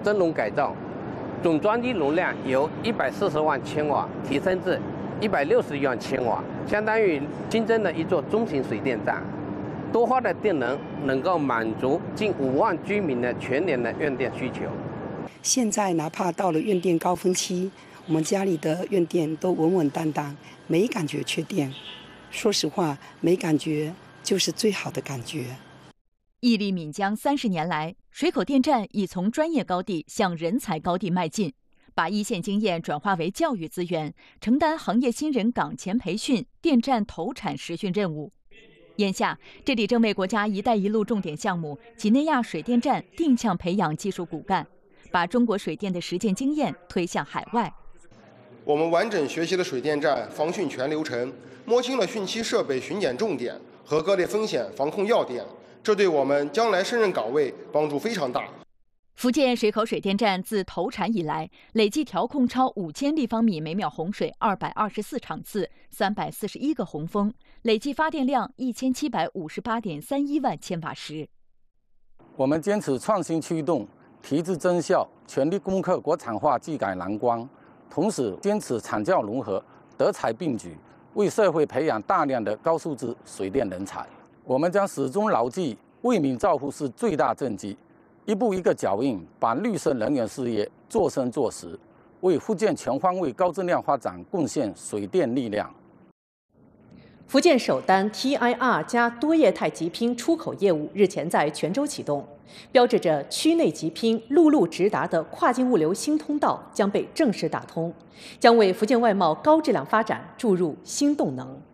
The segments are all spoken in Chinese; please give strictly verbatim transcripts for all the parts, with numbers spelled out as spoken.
蒸笼改造，总装机容量由一百四十万千瓦提升至一百六十万千瓦，相当于新增的一座中型水电站。多化的电能能够满足近五万居民的全年的用电需求。 现在哪怕到了用电高峰期，我们家里的用电都稳稳当当，没感觉缺电。说实话，没感觉就是最好的感觉。 屹立岷江三十年来，水口电站已从专业高地向人才高地迈进，把一线经验转化为教育资源，承担行业新人岗前培训、电站投产实训任务。眼下，这里正为国家“一带一路”重点项目几内亚水电站定向培养技术骨干，把中国水电的实践经验推向海外。 我们完整学习了水电站防汛全流程，摸清了汛期设备巡检重点和各类风险防控要点，这对我们将来胜任岗位帮助非常大。 福建水口水电站自投产以来，累计调控超五千立方米每秒洪水二百二十四场次，三百四十一个洪峰，累计发电量一千七百五十八点三一万千瓦时。 我们坚持创新驱动、提质增效，全力攻克国产化技改难关，同时坚持产教融合、德才并举，为社会培养大量的高素质水电人才。我们将始终牢记为民造福是最大政绩，一步一个脚印，把绿色能源事业做深做实，为福建全方位高质量发展贡献水电力量。 福建首单 T I R 加多业态极拼出口业务日前在泉州启动，标志着区内极拼、陆路直达的跨境物流新通道将被正式打通，将为福建外贸高质量发展注入新动能。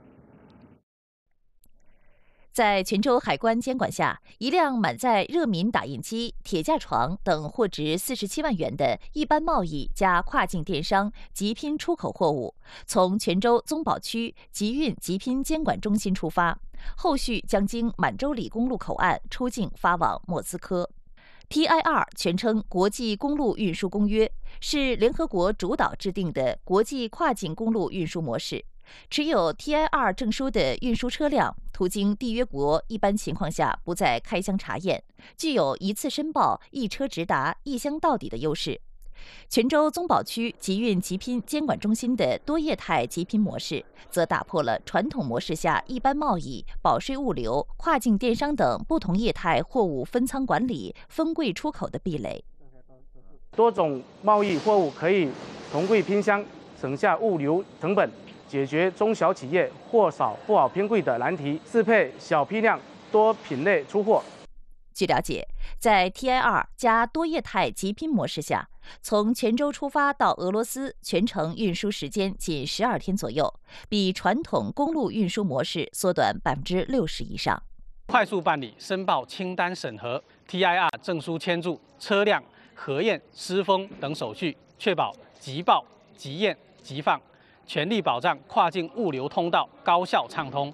在泉州海关监管下，一辆满载热敏打印机、铁架床等货值四十七万元的一般贸易加跨境电商极拼出口货物，从泉州宗保区集运极拼监管中心出发，后续将经满洲里公路口岸出境发往莫斯科。T I R 全称国际公路运输公约，是联合国主导制定的国际跨境公路运输模式。持有 T I R 证书的运输车辆，途经缔约国一般情况下不再开箱查验，具有一次申报、一车直达、一箱到底的优势。泉州宗保区集运极拼监管中心的多业态极拼模式，则打破了传统模式下一般贸易、保税物流、跨境电商等不同业态货物分仓管理、分柜出口的壁垒。 多种贸易货物可以同柜拼箱，省下物流成本，解决中小企业货少不好拼柜的难题，适配小批量多品类出货。 据了解，在 T I R 加多业态极拼模式下，从泉州出发到俄罗斯全程运输时间仅十二天左右，比传统公路运输模式缩短百分之六十以上。 快速办理申报清单审核、T I R 证书签注、车辆核验、施封等手续，确保即报、即验、即放，全力保障跨境物流通道高效畅通。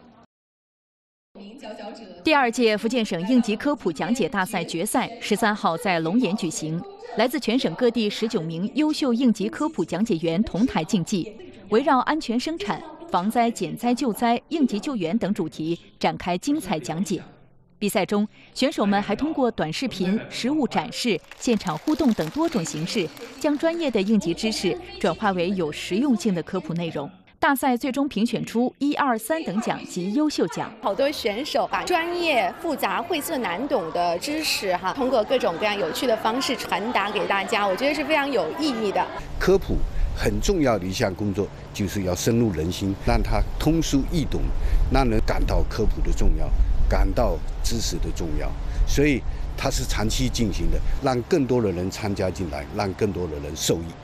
第二届福建省应急科普讲解大赛决赛十三号在龙岩举行，来自全省各地十九名优秀应急科普讲解员同台竞技，围绕安全生产、防灾减灾救灾、应急救援等主题展开精彩讲解。比赛中，选手们还通过短视频、实物展示、现场互动等多种形式，将专业的应急知识转化为有实用性的科普内容。大赛最终评选出一二三等奖及优秀奖。 好多选手把专业、复杂、晦涩难懂的知识哈，通过各种各样有趣的方式传达给大家，我觉得是非常有意义的。 科普很重要的一项工作，就是要深入人心，让它通俗易懂，让人感到科普的重要，感到知识的重要。所以它是长期进行的，让更多的人参加进来，让更多的人受益。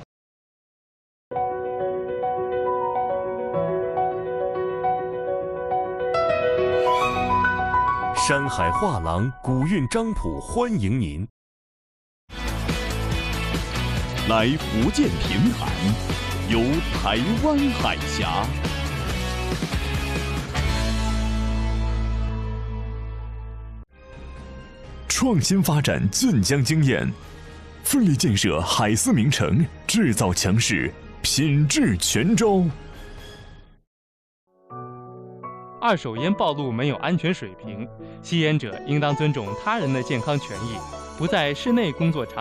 山海画廊古韵章谱欢迎您来福建平潭，游台湾海峡。创新发展俊江经验，奋力建设海思名城，制造强势，品质全州。 二手烟暴露没有安全水平，吸烟者应当尊重他人的健康权益，不在室内工作场